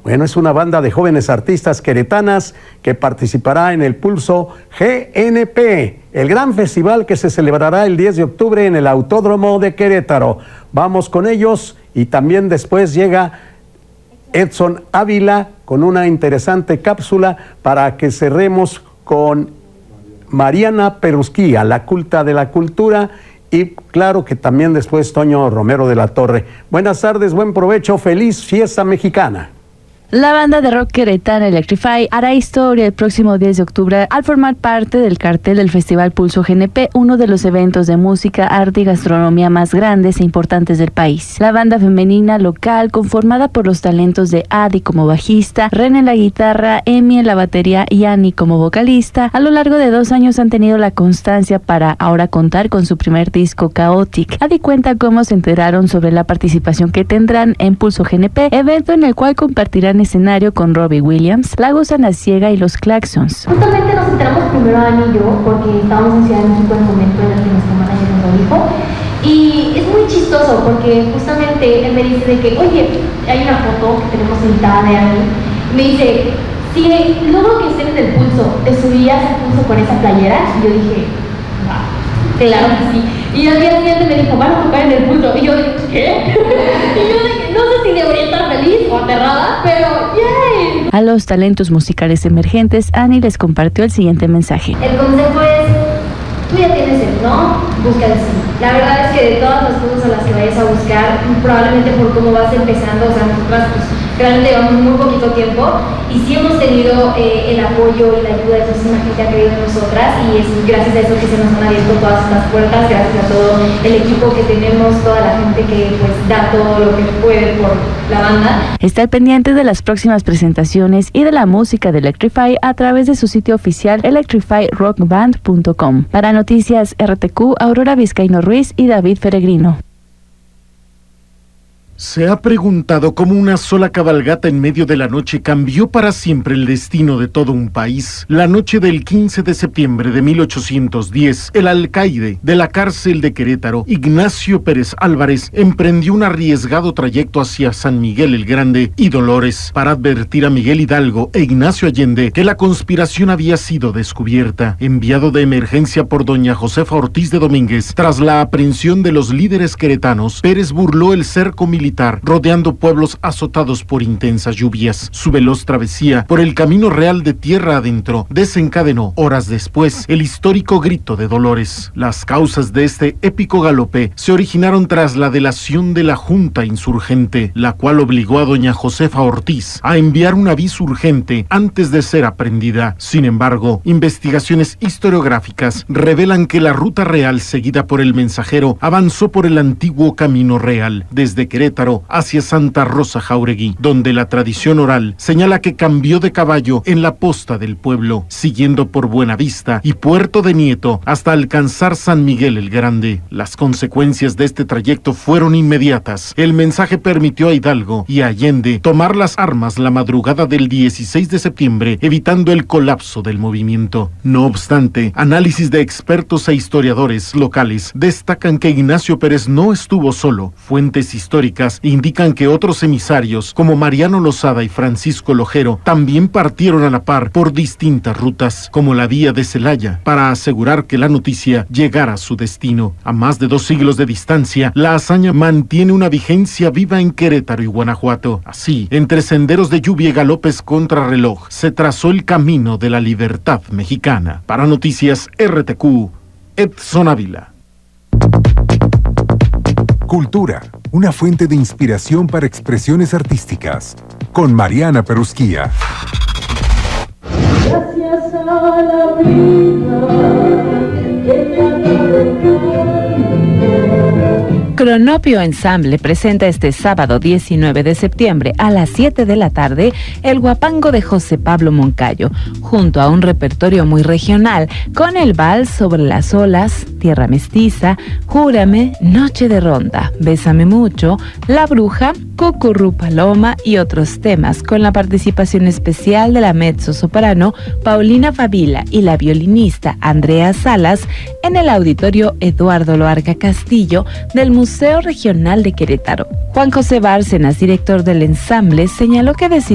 Bueno, es una banda de jóvenes artistas queretanas que participará en el Pulso GNP, el gran festival que se celebrará el 10 de octubre en el Autódromo de Querétaro. Vamos con ellos y también después llega Edson Ávila con una interesante cápsula para que cerremos con Mariana Perusquía, la culta de la cultura, y claro que también después Toño Romero de la Torre. Buenas tardes, buen provecho, feliz fiesta mexicana. La banda de rock queretana Electrify hará historia el próximo 10 de octubre al formar parte del cartel del Festival Pulso GNP, uno de los eventos de música, arte y gastronomía más grandes e importantes del país. La banda femenina local, conformada por los talentos de Adi como bajista, Ren en la guitarra, Emi en la batería y Ani como vocalista, a lo largo de 2 años han tenido la constancia para ahora contar con su primer disco Chaotic. Adi cuenta cómo se enteraron sobre la participación que tendrán en Pulso GNP, evento en el cual compartirán escenario con Robbie Williams, La Gusana Ciega y los Claxons. Justamente nos enteramos primero Ani y yo porque estábamos en Ciudad de México en el momento en el que nuestro manager nos lo dijo, y es muy chistoso porque justamente él me dice de que, oye, hay una foto que tenemos editada de Ani, y me dice, si luego que estén en el Pulso, ¿te subirías al Pulso con esa playera? Y yo dije, claro que sí. Y al día siguiente me dijo, van a tocar en el Pulso. Y yo, ¿qué? Y yo dije, no sé si debería estar feliz o aterrada, pero ¡yay! A los talentos musicales emergentes, Ani les compartió el siguiente mensaje. El consejo es, tú ya tienes el no, busca el sí. La verdad es que de todas las cosas a las que vayas a buscar, probablemente por cómo vas empezando, o sea, nosotras pues realmente llevamos muy poquito tiempo y sí hemos tenido el apoyo y la ayuda de muchísima gente que ha creído en nosotras, y es gracias a eso que se nos han abierto todas estas puertas, gracias a todo el equipo que tenemos, toda la gente que pues da todo lo que puede por la banda. Está pendiente de las próximas presentaciones y de la música de Electrify a través de su sitio oficial electrifyrockband.com. Para Noticias RTQ, Aurora Vizcaíno Ruiz y David Peregrino. Se ha preguntado cómo una sola cabalgata en medio de la noche cambió para siempre el destino de todo un país. La noche del 15 de septiembre de 1810, el alcaide de la cárcel de Querétaro, Ignacio Pérez Álvarez, emprendió un arriesgado trayecto hacia San Miguel el Grande y Dolores para advertir a Miguel Hidalgo e Ignacio Allende que la conspiración había sido descubierta. Enviado de emergencia por doña Josefa Ortiz de Domínguez, tras la aprehensión de los líderes queretanos, Pérez burló el cerco militar rodeando pueblos azotados por intensas lluvias. Su veloz travesía por el camino real de tierra adentro desencadenó horas después el histórico grito de Dolores. Las causas de este épico galope se originaron tras la delación de la Junta Insurgente, la cual obligó a doña Josefa Ortiz a enviar un aviso urgente antes de ser aprehendida. Sin embargo, investigaciones historiográficas revelan que la ruta real seguida por el mensajero avanzó por el antiguo camino real, desde Querétaro hacia Santa Rosa Jauregui, donde la tradición oral señala que cambió de caballo en la posta del pueblo, siguiendo por Buenavista y Puerto de Nieto hasta alcanzar San Miguel el Grande. Las consecuencias de este trayecto fueron inmediatas. El mensaje permitió a Hidalgo y a Allende tomar las armas la madrugada del 16 de septiembre, evitando el colapso del movimiento. No obstante, análisis de expertos e historiadores locales destacan que Ignacio Pérez no estuvo solo. Fuentes históricas indican que otros emisarios, como Mariano Lozada y Francisco Lojero, también partieron a la par por distintas rutas, como la vía de Celaya, para asegurar que la noticia llegara a su destino. A más de 2 siglos de distancia, la hazaña mantiene una vigencia viva en Querétaro y Guanajuato. Así, entre senderos de lluvia y galopes contra reloj, se trazó el camino de la libertad mexicana. Para Noticias RTQ, Edson Ávila. Cultura, una fuente de inspiración para expresiones artísticas, con Mariana Perusquía. Gracias a la vida que me ha dado el Cronopio Ensamble presenta este sábado 19 de septiembre a las 7 de la tarde el Guapango de José Pablo Moncayo, junto a un repertorio muy regional con el vals Sobre las olas, Tierra mestiza, Júrame, Noche de ronda, Bésame mucho, La bruja, Cucurrú paloma y otros temas, con la participación especial de la mezzosoprano Paulina Favila y la violinista Andrea Salas en el auditorio Eduardo Loarca Castillo del Museo Regional de Querétaro. Juan José Bárcenas, director del ensamble, señaló que